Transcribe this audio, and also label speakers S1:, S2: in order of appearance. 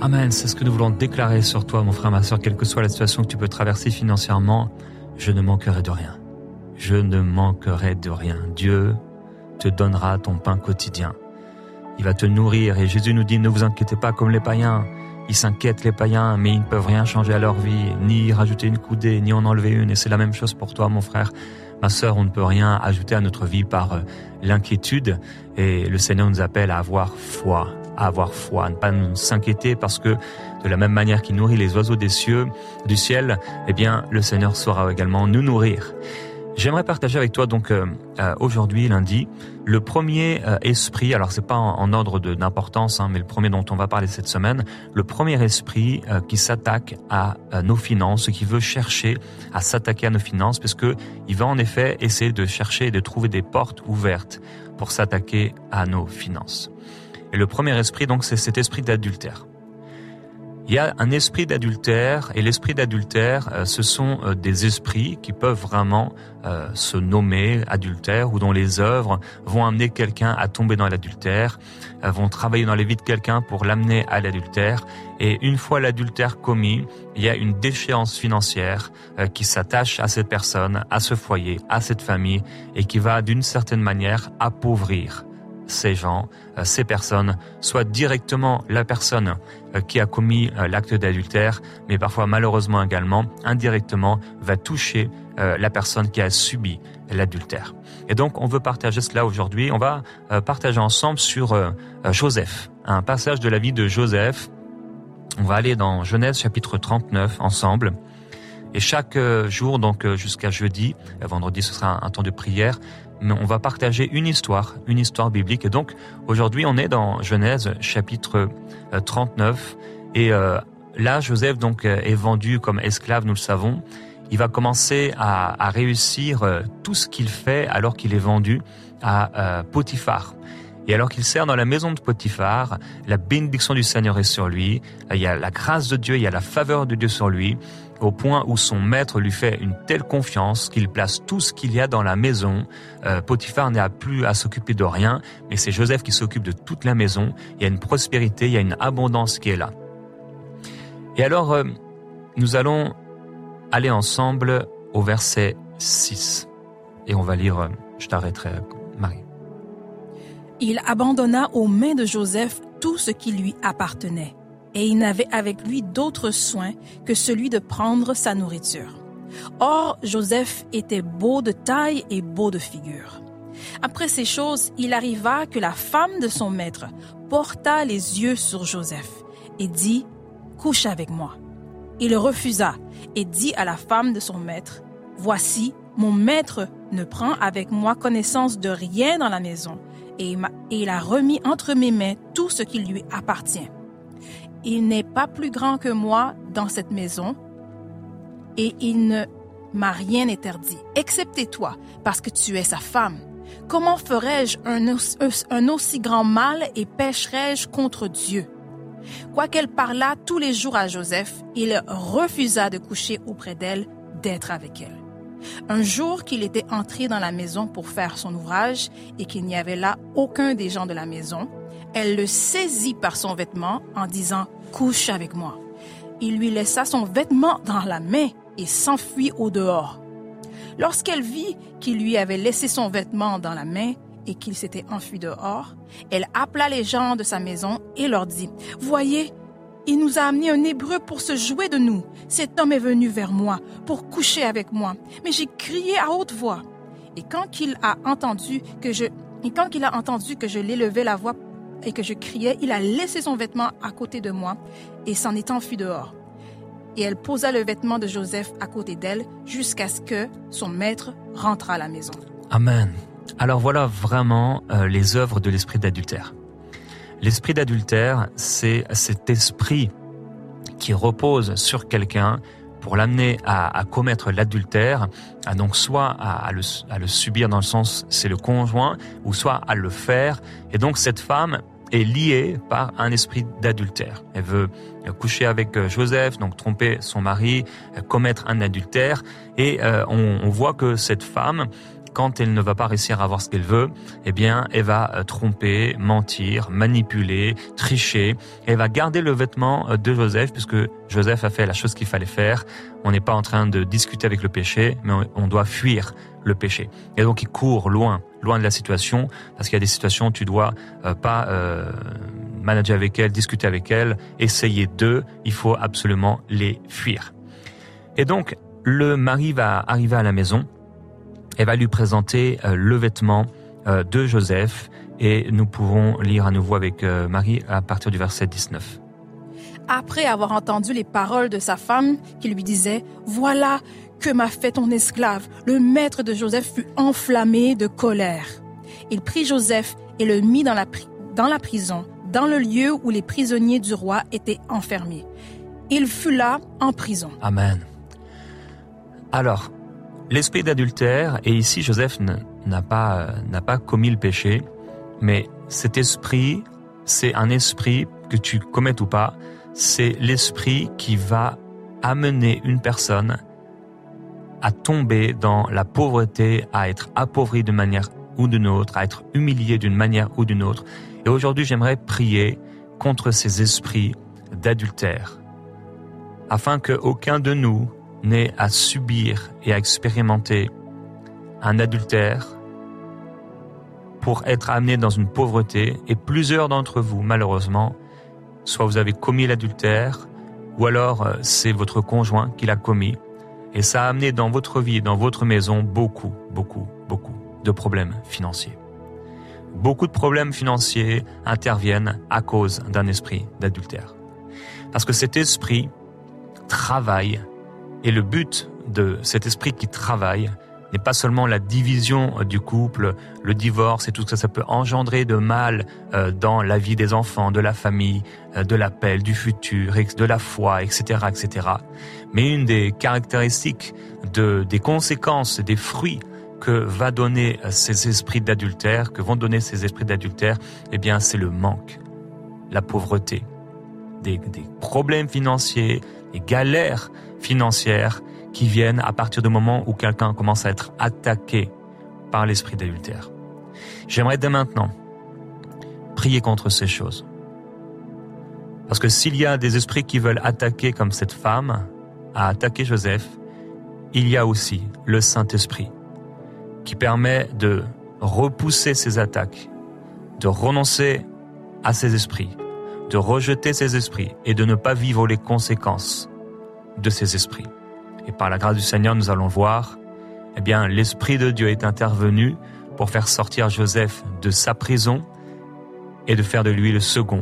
S1: Amen, c'est ce que nous voulons déclarer sur toi, mon frère, ma sœur, quelle que soit la situation que tu peux traverser financièrement, je ne manquerai de rien. Je ne manquerai de rien. Dieu te donnera ton pain quotidien. Il va te nourrir et Jésus nous dit, ne vous inquiétez pas comme les païens. Ils s'inquiètent les païens, mais ils ne peuvent rien changer à leur vie, ni rajouter une coudée, ni en enlever une. Et c'est la même chose pour toi, mon frère, ma sœur, on ne peut rien ajouter à notre vie par l'inquiétude. Et le Seigneur nous appelle à avoir foi, à ne pas nous s'inquiéter parce que de la même manière qu'il nourrit les oiseaux des cieux, du ciel, eh bien, le Seigneur saura également nous nourrir. J'aimerais partager avec toi donc aujourd'hui, lundi, le premier esprit, alors c'est pas en ordre d'importance, mais le premier dont on va parler cette semaine, le premier esprit qui s'attaque à nos finances, qui veut chercher à s'attaquer à nos finances, parce que il va en effet essayer de chercher et de trouver des portes ouvertes pour s'attaquer à nos finances. Et le premier esprit, donc, c'est cet esprit d'adultère. Il y a un esprit d'adultère, et l'esprit d'adultère, ce sont des esprits qui peuvent vraiment se nommer adultères, ou dont les œuvres vont amener quelqu'un à tomber dans l'adultère, vont travailler dans les vies de quelqu'un pour l'amener à l'adultère. Et une fois l'adultère commis, il y a une déchéance financière qui s'attache à cette personne, à ce foyer, à cette famille, et qui va d'une certaine manière appauvrir ces gens, ces personnes, soit directement la personne qui a commis l'acte d'adultère, mais parfois malheureusement également, indirectement, va toucher la personne qui a subi l'adultère. Et donc, on veut partager cela aujourd'hui. On va partager ensemble sur Joseph, un passage de la vie de Joseph. On va aller dans Genèse chapitre 39 ensemble. Et chaque jour, donc jusqu'à jeudi, vendredi ce sera un temps de prière, mais on va partager une histoire biblique. Et donc aujourd'hui on est dans Genèse chapitre 39 et là Joseph donc est vendu comme esclave, nous le savons. Il va commencer à réussir tout ce qu'il fait alors qu'il est vendu à Potiphar. Et alors qu'il sert dans la maison de Potiphar, la bénédiction du Seigneur est sur lui, il y a la grâce de Dieu, il y a la faveur de Dieu sur lui, au point où son maître lui fait une telle confiance qu'il place tout ce qu'il y a dans la maison. Potiphar n'a plus à s'occuper de rien, mais c'est Joseph qui s'occupe de toute la maison. Il y a une prospérité, il y a une abondance qui est là. Et alors, nous allons aller ensemble au verset 6. Et on va lire, je t'arrêterai, Marie.
S2: Il abandonna aux mains de Joseph tout ce qui lui appartenait, et il n'avait avec lui d'autre soin que celui de prendre sa nourriture. Or, Joseph était beau de taille et beau de figure. Après ces choses, il arriva que la femme de son maître porta les yeux sur Joseph et dit « Couche avec moi ». Il refusa et dit à la femme de son maître « Voici, mon maître ne prend avec moi connaissance de rien dans la maison, et il a remis entre mes mains tout ce qui lui appartient. Il n'est pas plus grand que moi dans cette maison, et il ne m'a rien interdit, excepté toi, parce que tu es sa femme. Comment ferais-je un aussi grand mal et pécherais-je contre Dieu? » Quoiqu'elle parlât tous les jours à Joseph, il refusa de coucher auprès d'elle, d'être avec elle. Un jour qu'il était entré dans la maison pour faire son ouvrage et qu'il n'y avait là aucun des gens de la maison, elle le saisit par son vêtement en disant « Couche avec moi ». Il lui laissa son vêtement dans la main et s'enfuit au dehors. Lorsqu'elle vit qu'il lui avait laissé son vêtement dans la main et qu'il s'était enfui dehors, elle appela les gens de sa maison et leur dit « Voyez, il nous a amené un Hébreu pour se jouer de nous. Cet homme est venu vers moi pour coucher avec moi, mais j'ai crié à haute voix. Et quand il a entendu que je l'élevais la voix et que je criais, il a laissé son vêtement à côté de moi et s'en est enfui dehors. Et elle posa le vêtement de Joseph à côté d'elle jusqu'à ce que son maître rentre à la maison. »
S1: Amen. Alors voilà vraiment les œuvres de l'esprit d'adultère. L'esprit d'adultère, c'est cet esprit qui repose sur quelqu'un pour l'amener à commettre l'adultère, donc soit à le subir dans le sens c'est le conjoint, ou soit à le faire. Et donc cette femme est liée par un esprit d'adultère. Elle veut coucher avec Joseph, donc tromper son mari, commettre un adultère. Et on voit que cette femme quand elle ne va pas réussir à avoir ce qu'elle veut, eh bien, elle va tromper, mentir, manipuler, tricher. Elle va garder le vêtement de Joseph, puisque Joseph a fait la chose qu'il fallait faire. On n'est pas en train de discuter avec le péché, mais on doit fuir le péché. Et donc, il court loin de la situation, parce qu'il y a des situations où tu dois pas manager avec elle, discuter avec elle, essayer d'eux. Il faut absolument les fuir. Et donc, le mari va arriver à la maison et va lui présenter le vêtement de Joseph, et nous pouvons lire à nouveau avec Marie à partir du verset 19.
S2: Après avoir entendu les paroles de sa femme qui lui disait « Voilà que m'a fait ton esclave », le maître de Joseph fut enflammé de colère. Il prit Joseph et le mit dans la prison, dans le lieu où les prisonniers du roi étaient enfermés. Il fut là en prison.
S1: Amen. Alors, l'esprit d'adultère, et ici Joseph n'a pas commis le péché, mais cet esprit, c'est un esprit, que tu commettes ou pas, c'est l'esprit qui va amener une personne à tomber dans la pauvreté, à être appauvri d'une manière ou d'une autre, à être humilié d'une manière ou d'une autre. Et aujourd'hui, j'aimerais prier contre ces esprits d'adultère, afin qu'aucun de nous n'ait à subir et à expérimenter un adultère pour être amené dans une pauvreté. Et plusieurs d'entre vous, malheureusement, soit vous avez commis l'adultère, ou alors c'est votre conjoint qui l'a commis, et ça a amené dans votre vie, dans votre maison, beaucoup de problèmes financiers. Beaucoup de problèmes financiers interviennent à cause d'un esprit d'adultère. Parce que cet esprit travaille, et le but de cet esprit qui travaille n'est pas seulement la division du couple, le divorce et tout ce que ça peut engendrer de mal dans la vie des enfants, de la famille, de l'appel, du futur, de la foi, etc., etc. Mais une des caractéristiques des conséquences, des fruits que va donner ces esprits d'adultère, que vont donner ces esprits d'adultère, eh bien, c'est le manque, la pauvreté, des problèmes financiers, des galères financières qui viennent à partir du moment où quelqu'un commence à être attaqué par l'esprit d'adultère. J'aimerais dès maintenant prier contre ces choses. Parce que s'il y a des esprits qui veulent attaquer comme cette femme a attaqué Joseph, il y a aussi le Saint-Esprit qui permet de repousser ces attaques, de renoncer à ces esprits, de rejeter ces esprits et de ne pas vivre les conséquences de ces esprits. Et par la grâce du Seigneur, nous allons voir, eh bien, l'Esprit de Dieu est intervenu pour faire sortir Joseph de sa prison et de faire de lui le second